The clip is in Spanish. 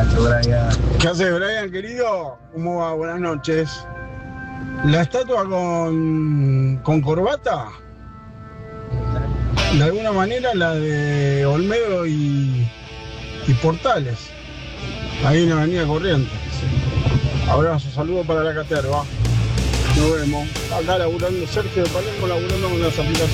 hace, Brian? ¿Qué hace, Brian, querido? ¿Cómo va? Buenas noches. La estatua con corbata, de alguna manera la de Olmedo y Portales, ahí en la avenida Corrientes. Abrazo, saludo para la caterva. Nos vemos. Acá laburando Sergio de Palermo, laburando con las aplicaciones.